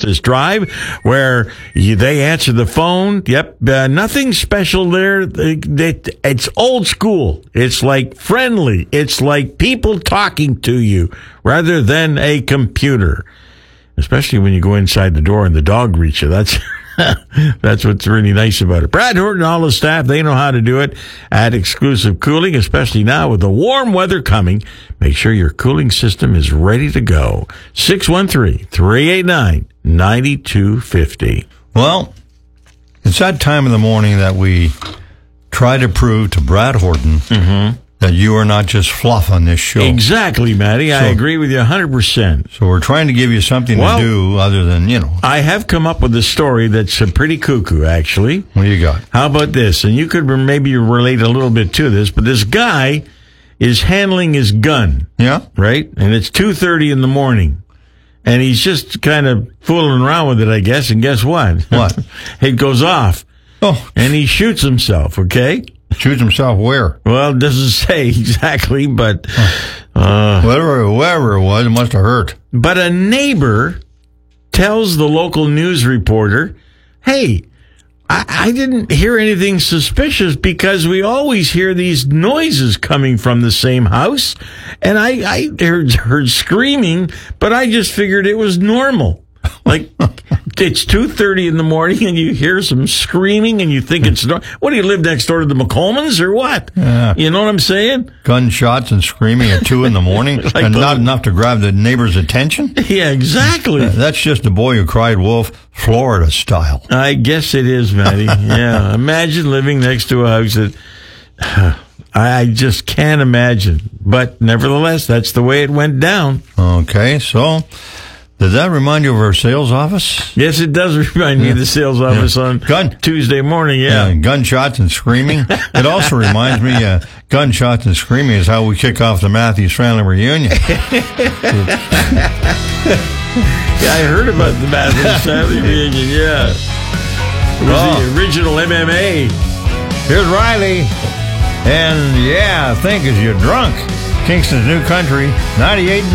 Justice Drive, where they answer the phone. Yep, nothing special there. It's old school. It's like friendly. It's like people talking to you rather than a computer. Especially when you go inside the door and the dog greets you. That's what's really nice about it. Brad Horton and all the staff, they know how to do it at Exclusive Cooling, especially now with the warm weather coming. Make sure your cooling system is ready to go. 613-389-9250. Well, it's that time of the morning that we try to prove to Brad Horton that you are not just fluff on this show. Exactly, Matty. I agree with you 100%. So we're trying to give you something to do other than, I have come up with a story that's pretty cuckoo, actually. What do you got? How about this? And you could maybe relate a little bit to this, but this guy is handling his gun. Yeah. Right? And it's 2:30 in the morning. And he's just kind of fooling around with it, I guess. And guess what? What? It goes off. Oh. And he shoots himself, okay? Shoots himself where? Well, it doesn't say exactly, but... whatever it was, it must have hurt. But a neighbor tells the local news reporter, hey, I didn't hear anything suspicious because we always hear these noises coming from the same house. And I heard screaming, but I just figured it was normal. Like, it's 2:30 in the morning and you hear some screaming and you think it's... What, do you live next door to the McColmans or what? Yeah. You know what I'm saying? Gunshots and screaming at 2 in the morning Like and not enough to grab the neighbor's attention? Yeah, exactly. That's just the boy who cried wolf, Florida style. I guess it is, Matty. Yeah. Imagine living next to a house that... I just can't imagine. But nevertheless, that's the way it went down. Okay, so... Does that remind you of our sales office? Yes, it does remind me of the sales office on Tuesday morning, yeah. Gunshots and screaming. It also reminds me, gunshots and screaming is how we kick off the Matthews family reunion. Yeah, I heard about the Matthews family reunion, yeah. It was the original MMA. Here's Riley. And, I think as you're drunk, Kingston's New Country, 98.